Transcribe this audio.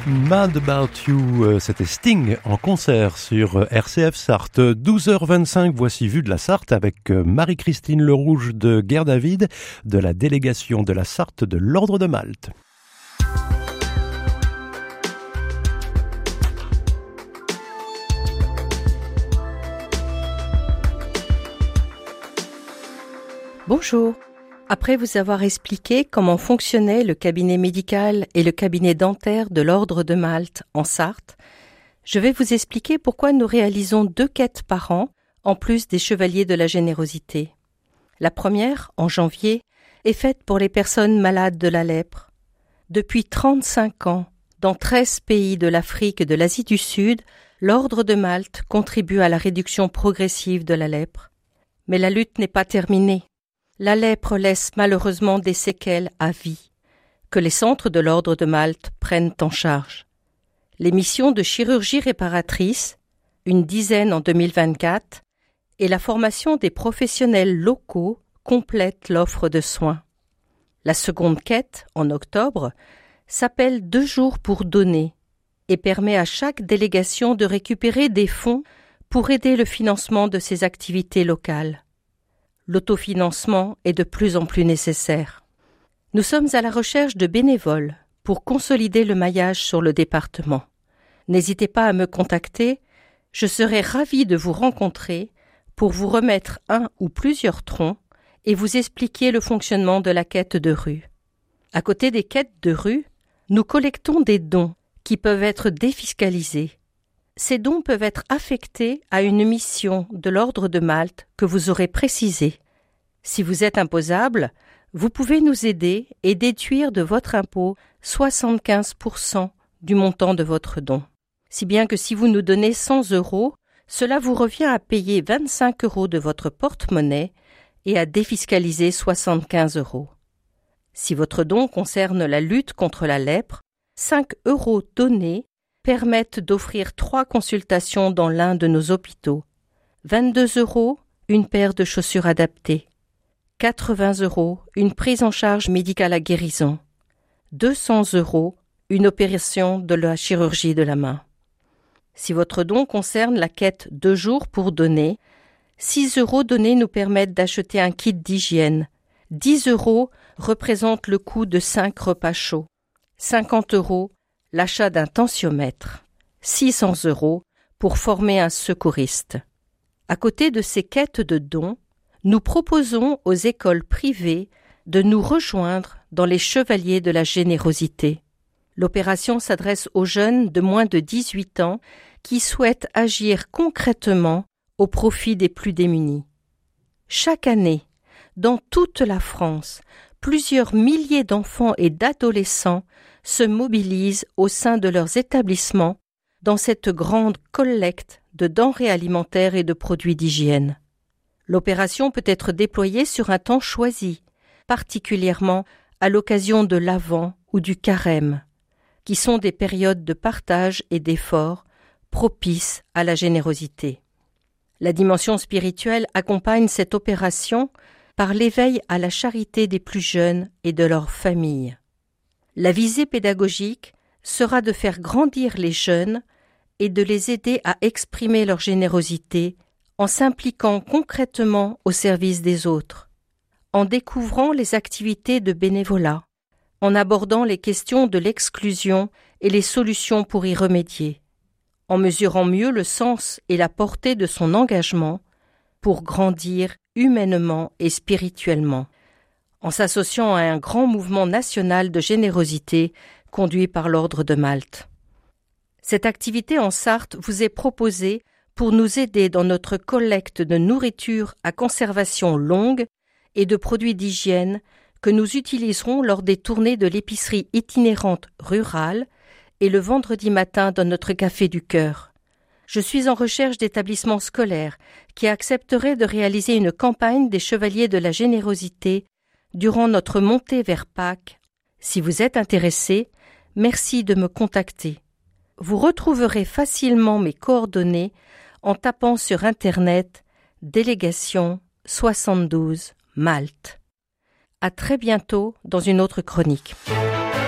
Mad About You, c'était Sting en concert sur RCF Sarthe. 12h25, voici Vue de la Sarthe avec Marie-Christine Lerouge de Guerre-David, de la délégation de la Sarthe de l'Ordre de Malte. Bonjour. Après vous avoir expliqué comment fonctionnait le cabinet médical et le cabinet dentaire de l'Ordre de Malte en Sarthe, je vais vous expliquer pourquoi nous réalisons 2 quêtes par an, en plus des Chevaliers de la Générosité. La première, en janvier, est faite pour les personnes malades de la lèpre. Depuis 35 ans, dans 13 pays de l'Afrique et de l'Asie du Sud, l'Ordre de Malte contribue à la réduction progressive de la lèpre. Mais la lutte n'est pas terminée. La lèpre laisse malheureusement des séquelles à vie, que les centres de l'Ordre de Malte prennent en charge. Les missions de chirurgie réparatrice, une dizaine en 2024, et la formation des professionnels locaux complètent l'offre de soins. La seconde quête, en octobre, s'appelle 2 jours pour donner et permet à chaque délégation de récupérer des fonds pour aider le financement de ses activités locales. L'autofinancement est de plus en plus nécessaire. Nous sommes à la recherche de bénévoles pour consolider le maillage sur le département. N'hésitez pas à me contacter, je serai ravie de vous rencontrer pour vous remettre un ou plusieurs troncs et vous expliquer le fonctionnement de la quête de rue. À côté des quêtes de rue, nous collectons des dons qui peuvent être défiscalisés. Ces dons peuvent être affectés à une mission de l'Ordre de Malte que vous aurez précisée. Si vous êtes imposable, vous pouvez nous aider et déduire de votre impôt 75% du montant de votre don. Si bien que si vous nous donnez 100 €, cela vous revient à payer 25 € de votre porte-monnaie et à défiscaliser 75 €. Si votre don concerne la lutte contre la lèpre, 5 € donnés permettent d'offrir 3 consultations dans l'un de nos hôpitaux. 22 €, une paire de chaussures adaptées. 80 €, une prise en charge médicale à guérison. 200 €, une opération de la chirurgie de la main. Si votre don concerne la quête 2 jours pour donner, 6 € donnés nous permettent d'acheter un kit d'hygiène. 10 € représentent le coût de 5 repas chauds. 50 € l'achat d'un tensiomètre, 600 € pour former un secouriste. À côté de ces quêtes de dons, nous proposons aux écoles privées de nous rejoindre dans les Chevaliers de la Générosité. L'opération s'adresse aux jeunes de moins de 18 ans qui souhaitent agir concrètement au profit des plus démunis. Chaque année, dans toute la France, plusieurs milliers d'enfants et d'adolescents se mobilisent au sein de leurs établissements dans cette grande collecte de denrées alimentaires et de produits d'hygiène. L'opération peut être déployée sur un temps choisi, particulièrement à l'occasion de l'Avent ou du Carême, qui sont des périodes de partage et d'effort propices à la générosité. La dimension spirituelle accompagne cette opération par l'éveil à la charité des plus jeunes et de leurs familles. La visée pédagogique sera de faire grandir les jeunes et de les aider à exprimer leur générosité en s'impliquant concrètement au service des autres, en découvrant les activités de bénévolat, en abordant les questions de l'exclusion et les solutions pour y remédier, en mesurant mieux le sens et la portée de son engagement pour grandir humainement et spirituellement, en s'associant à un grand mouvement national de générosité conduit par l'Ordre de Malte. Cette activité en Sarthe vous est proposée pour nous aider dans notre collecte de nourriture à conservation longue et de produits d'hygiène que nous utiliserons lors des tournées de l'épicerie itinérante rurale et le vendredi matin dans notre café du cœur. Je suis en recherche d'établissements scolaires qui accepteraient de réaliser une campagne des Chevaliers de la Générosité durant notre montée vers Pâques. Si vous êtes intéressé, merci de me contacter. Vous retrouverez facilement mes coordonnées en tapant sur Internet « Délégation 72 Malte ». À très bientôt dans une autre chronique.